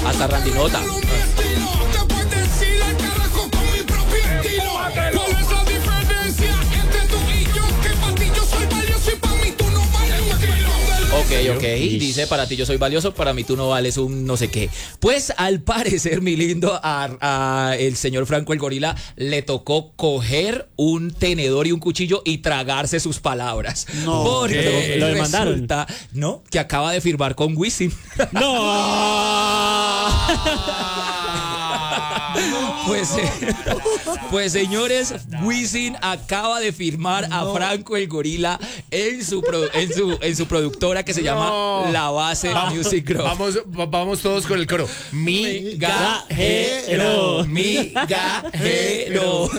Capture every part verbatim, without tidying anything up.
hasta Randinota. Ok, ok, dice, para ti yo soy valioso, para mí tú no vales un no sé qué. Pues al parecer, mi lindo, a, a el señor Franco el Gorila le tocó coger un tenedor y un cuchillo y tragarse sus palabras. No, porque lo, lo demandaron. Resulta, ¿no? Que acaba de firmar con Wisin. ¡No! Pues, eh, pues señores, Wisin acaba de firmar no. a Franco el Gorila en su, pro, en su en su productora que se no. llama La Base Va, Music Group. Vamos, vamos todos con el coro. Migajero, migajero.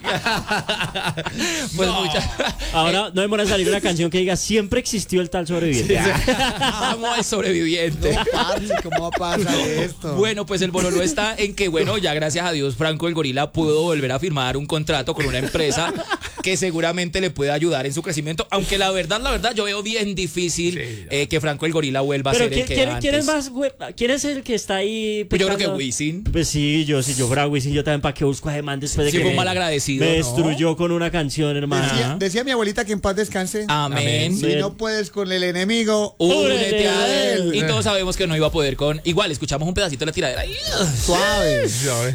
Pues no. mucha, Ahora no demora salir una canción que diga siempre existió el tal sobreviviente. Vamos al sobreviviente. No, parce, ¿cómo pasa esto? Bueno, pues el bololo está en que, bueno, ya gracias a Dios Franco el Gorila pudo volver a firmar un contrato con una empresa que seguramente le puede ayudar en su crecimiento, aunque la verdad, la verdad, yo veo bien difícil sí, eh, que Franco el Gorila vuelva Pero a ser ¿quién, el que ¿quién, antes. ¿quién es más, quién es el que está ahí? Pues yo creo que Wisin. Pues sí, yo si yo fuera Wisin, yo también para qué busco a Germán después de sí, que fue me, mal agradecido, me ¿no? destruyó con una canción, hermano. Decía, decía mi abuelita que en paz descanse. Amén. Si no puedes con el enemigo, únete a él. Y todos sabemos que no iba a poder con. Igual, escuchamos un pedacito de la tiradera. Suave.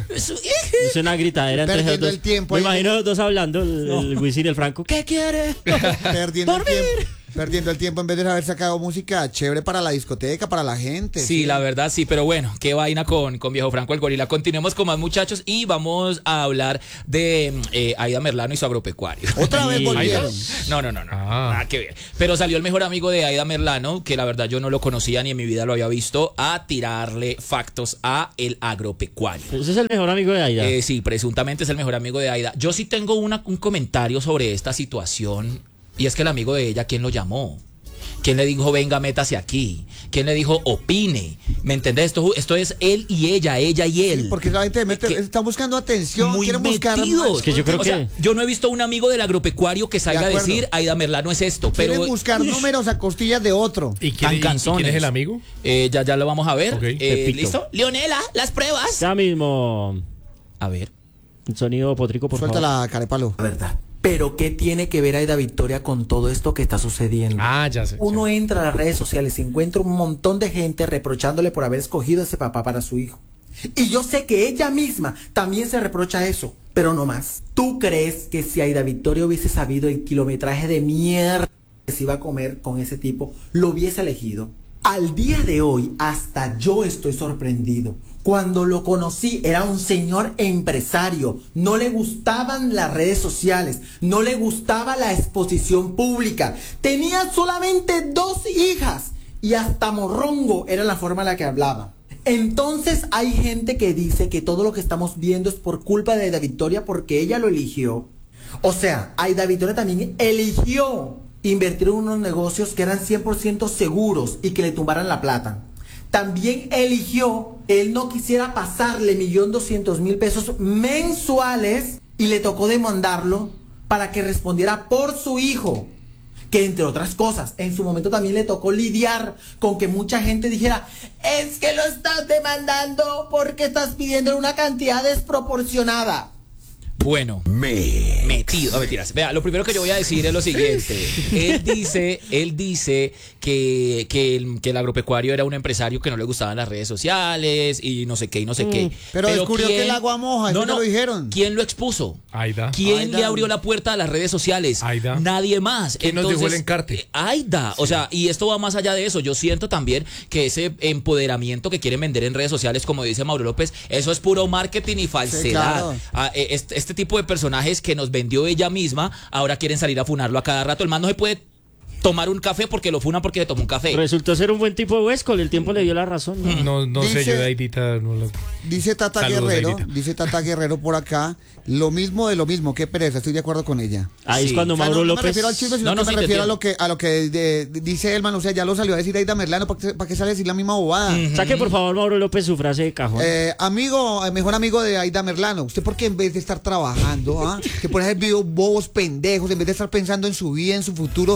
Es una gritadera entre los dos. El tiempo. Me imagino los dos hablando, el, no. el Wisin y el Franco. ¿Qué quiere? Perdiendo Dormir. el tiempo. Perdiendo el tiempo en vez de haber sacado música chévere para la discoteca, para la gente. Sí, sí, la verdad sí, pero bueno, qué vaina con, con viejo Franco el Gorila. Continuemos con más muchachos y vamos a hablar de eh, Aida Merlano y su agropecuario. ¿Otra vez volvieron? No, no, no, no, ah. nada que ver. Pero salió el mejor amigo de Aida Merlano, que la verdad yo no lo conocía ni en mi vida lo había visto, a tirarle factos a el agropecuario. ¿Ese es el mejor amigo de Aida? Eh, sí, presuntamente es el mejor amigo de Aida. Yo sí tengo una, un comentario sobre esta situación, y es que el amigo de ella, ¿quién lo llamó? ¿Quién le dijo, venga, métase aquí? ¿Quién le dijo, opine? ¿Me entendés? Esto, esto es él y ella, ella y él. Sí, porque la gente mete, está buscando atención, muy quieren buscar metidos. Que yo creo o que... sea, yo no he visto un amigo del agropecuario que salga a decir, Aida Merlano es esto. Pero quieren buscar uy, números a costillas de otro. ¿Y quién, tan y, canzones. ¿y quién es el amigo? Eh, ya, ya lo vamos a ver. Okay. Eh, ¿Listo? Leonela, las pruebas. Ya mismo. A ver. Un sonido potrico, por Suelta favor. la carepalo. La verdad. Pero ¿qué tiene que ver Aida Victoria con todo esto que está sucediendo? Ah, ya sé. Uno ya. entra a las redes sociales y encuentra un montón de gente reprochándole por haber escogido a ese papá para su hijo. Y yo sé que ella misma también se reprocha eso, pero no más. ¿Tú crees que si Aida Victoria hubiese sabido el kilometraje de mierda que se iba a comer con ese tipo, lo hubiese elegido? Al día de hoy, hasta yo estoy sorprendido. Cuando lo conocí era un señor empresario, no le gustaban las redes sociales, no le gustaba la exposición pública, tenía solamente dos hijas y hasta morrongo era la forma en la que hablaba. Entonces hay gente que dice que todo lo que estamos viendo es por culpa de Aida Victoria porque ella lo eligió. O sea, Aida Victoria también eligió invertir en unos negocios que eran cien por ciento seguros y que le tumbaran la plata. También eligió que él no quisiera pasarle un millón doscientos mil pesos mensuales y le tocó demandarlo para que respondiera por su hijo. Que entre otras cosas, en su momento también le tocó lidiar con que mucha gente dijera, es que lo estás demandando porque estás pidiendo una cantidad desproporcionada. Bueno, me metido. No, mentiras. Vea, lo primero que yo voy a decir es lo siguiente. Él dice, él dice que, que, el, que el agropecuario era un empresario que no le gustaban las redes sociales y no sé qué y no sé mm, qué. Pero, pero descubrió ¿quién? que el agua moja, no, eso no, lo dijeron. ¿Quién lo expuso? Aida. ¿Quién Aida. le abrió la puerta a las redes sociales? Aida. Nadie más. ¿Quién Entonces, nos dejó el encarte? Aida. Sí. O sea, y esto va más allá de eso. Yo siento también que ese empoderamiento que quieren vender en redes sociales, como dice Mauro López, eso es puro marketing y falsedad. Sí, claro. ah, este, este tipo de personajes que nos vendió ella misma, ahora quieren salir a funarlo a cada rato. El man no se puede tomar un café porque lo funan porque se tomó un café. Resultó ser un buen tipo de Huescol, el tiempo le dio la razón. No, no, no dice, sé, yo de Aidita no lo... Dice Tata Saludos, Guerrero, Aidita. dice Tata Guerrero por acá, lo mismo de lo mismo, qué pereza, estoy de acuerdo con ella. Ahí sí. es cuando O sea, Mauro no, no López... me refiero al chisme, sino no, no, que sí, me refiero entiendo. a lo que a lo que de, de, dice Elman, o sea, ya lo salió a decir Aida Merlano, ¿para qué, para qué sale a decir la misma bobada? Mm. Saque por favor Mauro López su frase de cajón. Eh, amigo, eh, mejor amigo de Aida Merlano, usted por qué en vez de estar trabajando, ¿ah? que por haber videos bobos pendejos, en vez de estar pensando en su vida, en su futuro, haber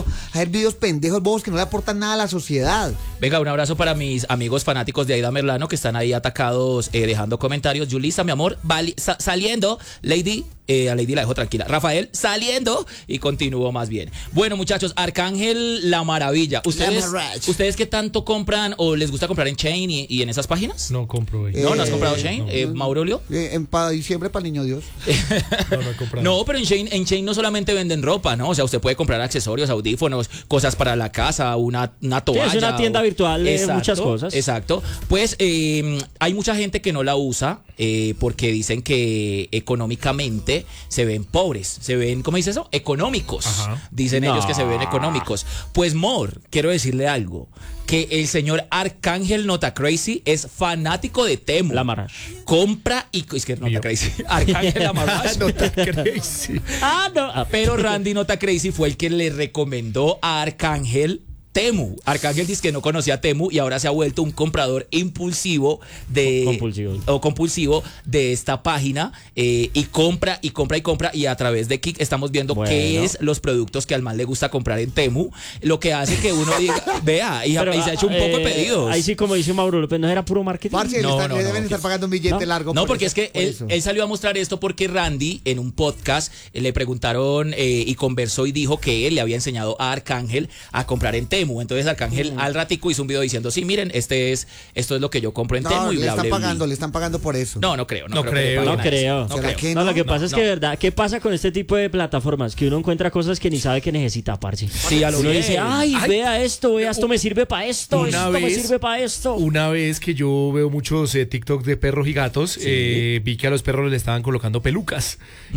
videos pendejos, bobos, que no le aportan nada a la sociedad. Venga, un abrazo para mis amigos fanáticos de Aida Merlano que están ahí atacados, eh, dejando comentarios. Yulisa, mi amor, vali- sa- saliendo. Lady, eh, a Lady la dejo tranquila. Rafael, saliendo. Y continúo más bien. Bueno, muchachos, Arcángel La Maravilla. ¿Ustedes, Maravilla. ¿Ustedes qué tanto compran o les gusta comprar en Chain y, y en esas páginas? No compro, güey. ¿No? ¿No has Eh, comprado Chain? no. Eh, ¿Maurolio? Eh, en para diciembre, para el niño Dios. No, no he comprado. No, pero en Chain, en Chain no solamente venden ropa, ¿no? O sea, usted puede comprar accesorios, audífonos, cosas para la casa, una, una toalla. es una tienda o- virtual de Exacto, muchas cosas. Exacto. Pues eh, hay mucha gente que no la usa eh, porque dicen que económicamente se ven pobres, se ven, ¿cómo dice eso? Económicos. Ajá. Dicen No. ellos que se ven económicos. Pues, Mor, quiero decirle algo. Que el señor Arcángel Nota Crazy es fanático de Temu. La Marash. Compra y... Es que Nota Mío. Crazy. Arcángel La Marash. No te crazy. Ah, no. Ah, Pero Randy Nota Crazy fue el que le recomendó a Arcángel Temu. Arcángel dice que no conocía a Temu y ahora se ha vuelto un comprador impulsivo de Compulsivo. o compulsivo de esta página eh, y compra y compra y compra y a través de Kik estamos viendo Bueno. qué es los productos que al man le gusta comprar en Temu, lo que hace que uno diga, vea, y, pero, y se ha hecho un poco de eh, pedidos. Ahí sí, como dice Mauro López, ¿no era puro marketing? Parce, No, le, están- no, le no, deben que- estar pagando un billete ¿No? largo. No, por porque eso- es que por él, eso. él salió a mostrar esto porque Randy en un podcast eh, le preguntaron eh, y conversó y dijo que él le había enseñado a Arcángel a comprar en Temu. Entonces Arcángel al ratico hizo un video diciendo, sí, miren, este es esto es lo que yo compro en No, Temu y le bla, están bla, bla. pagando, le están pagando por eso. No, no creo, no, No creo. que le creo. paguen No a eso. creo. No ¿Será creo. que No, lo que no, pasa es no. que, verdad, ¿qué pasa con este tipo de plataformas? Que uno encuentra cosas que ni sabe que necesita, parce. Sí, a lo Uno bien. dice, ay, Ay, vea esto, vea, esto me sirve para esto, una esto me vez- sirve para esto. Una vez que yo veo muchos eh, TikTok de perros y gatos, eh, vi que a los perros le estaban colocando pelucas.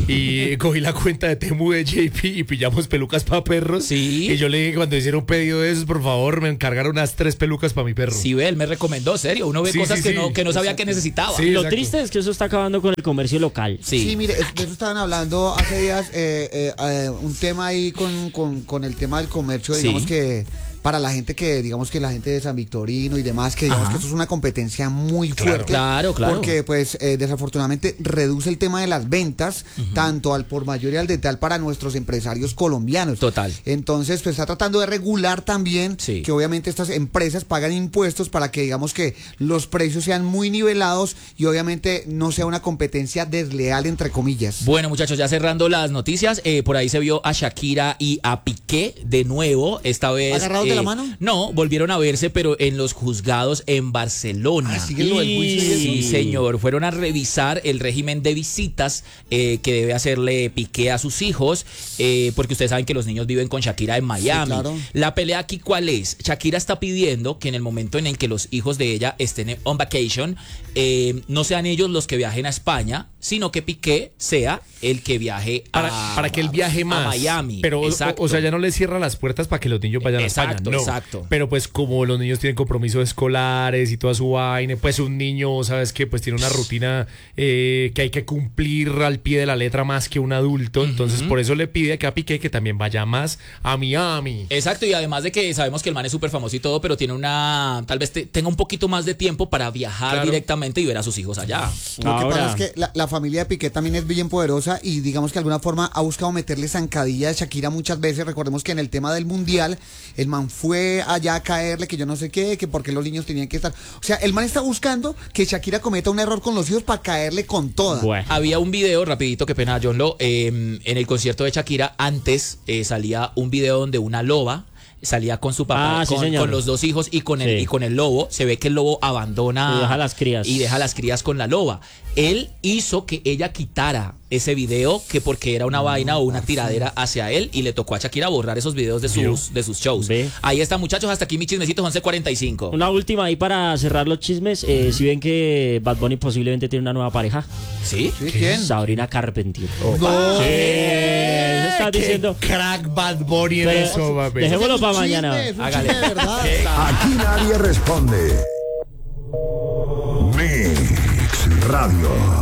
Y cogí la cuenta de Temu de J P y pillamos pelucas para perros. Sí. Y yo le dije cuando hicieron un pedido de esos, por favor, me encargaron unas tres pelucas para mi perro. Sí, ve, él me recomendó, serio. Uno ve Sí, cosas sí, que, sí. no, que no sabía que necesitaba. Sí. Lo exacto. triste es que eso está acabando con el comercio local. Sí. Sí, mire, es- de eso estaban hablando hace días, eh, eh, eh, un tema ahí con, con, con el tema del comercio, digamos Sí. que para la gente que, digamos que la gente de San Victorino y demás, que digamos Ajá. que esto es una competencia muy fuerte. Claro, claro. Porque pues eh, desafortunadamente reduce el tema de las ventas, tanto al por mayor y al detalle para nuestros empresarios colombianos. Total. Entonces, pues está tratando de regular también Sí. que obviamente estas empresas pagan impuestos para que digamos que los precios sean muy nivelados y obviamente no sea una competencia desleal entre comillas. Bueno, muchachos, ya cerrando las noticias, eh, por ahí se vio a Shakira y a Piqué de nuevo, esta vez... ¿Agarrados de la mano? No, volvieron a verse, pero en los juzgados en Barcelona. Ah, sigue lo del juicio y eso. Sí, señor. Fueron a revisar el régimen de visitas eh, que debe hacerle Piqué a sus hijos, eh, porque ustedes saben que los niños viven con Shakira en Miami. claro. La pelea aquí, ¿cuál es? Shakira está pidiendo que en el momento en el que los hijos de ella estén on vacation, eh, no sean ellos los que viajen a España, sino que Piqué sea el que viaje Para, a, para que él viaje más. a Miami. Pero, o- Exacto. o, sea, ya no le cierra las puertas para que los niños vayan Exacto, a España. No. exacto. Pero pues como los niños tienen compromisos escolares y toda su vaina, pues un niño, ¿sabes qué? Pues tiene una rutina eh, que hay que cumplir al pie de la letra más que un adulto. Entonces por eso le pide que a Piqué que también vaya más a Miami. Exacto, y además de que sabemos que el man es súper famoso y todo, pero tiene una, tal vez te- tenga un poquito más de tiempo para viajar Claro. directamente y ver a sus hijos allá. Lo que Ahora. pasa es que la, la familia de Piqué también es bien poderosa y digamos que de alguna forma ha buscado meterle zancadilla a Shakira muchas veces. Recordemos que en el tema del mundial, el man fue allá a caerle, que yo no sé qué, que porque los niños tenían que estar. O sea, el man está buscando que Shakira cometa un error con los hijos para caerle con toda. Bueno. Había un video, rapidito, qué pena, John Lo, eh, en el concierto de Shakira, antes eh, salía un video donde una loba salía con su papá, Ah, sí, con, señor. con los dos hijos y con, el, Sí. y con el lobo. Se ve que el lobo abandona Y deja las crías. y deja las crías con la loba. Él hizo que ella quitara ese video, que porque era una vaina o una tiradera hacia él, y le tocó a Shakira borrar esos videos de sus, de sus shows. Ve. Ahí está, muchachos, hasta aquí mi chismecito, once cuarenta y cinco. Una última ahí para cerrar los chismes. Eh, si ven que Bad Bunny posiblemente tiene una nueva pareja, ¿Sí? ¿Sí? ¿Quién? Sabrina Carpentier. No. Sí, eso estás Qué diciendo. crack Bad Bunny en Pero- eso, papi. dejémoslo Es un para chisme, mañana. es un Hágale. chisme de verdad. Aquí nadie responde. Mix Radio.